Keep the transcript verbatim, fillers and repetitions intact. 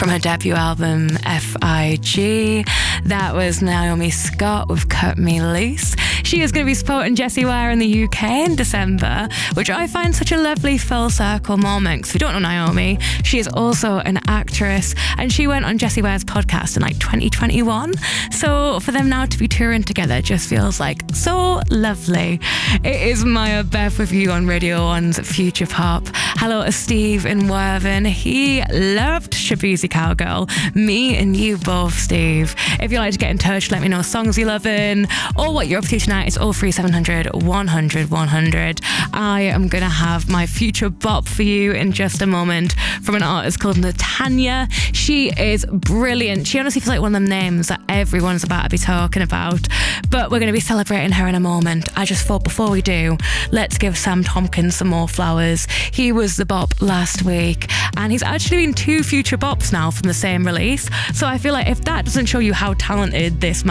from her debut album F I G. That was Naomi Scott with Cut Me Loose. She is going to be supporting Jessie Ware in the U K in December, which I find such a lovely full circle moment, because if you don't know Naomi, she is also an actress, and she went on Jessie Ware's podcast in like twenty twenty-one. So for them now to be touring together just feels like so lovely. It is Maya Beth with you on Radio one's Future Pop. Hello to Steve in Worthing. He loved Shabuzi Cowgirl. Me and you both, Steve. If you'd like to get in touch, let me know songs you're loving or what you're up to tonight. It's oh three seven hundred, one hundred, one hundred. I am going to have my future bop for you in just a moment from an artist called Natanya. She is brilliant. She honestly feels like one of them names that everyone's about to be talking about, but we're going to be celebrating her in a moment. I just thought before we do, let's give Sam Tompkins some more flowers. He was the bop last week, and he's actually doing two future bops now from the same release. So I feel like if that doesn't show you how talented this man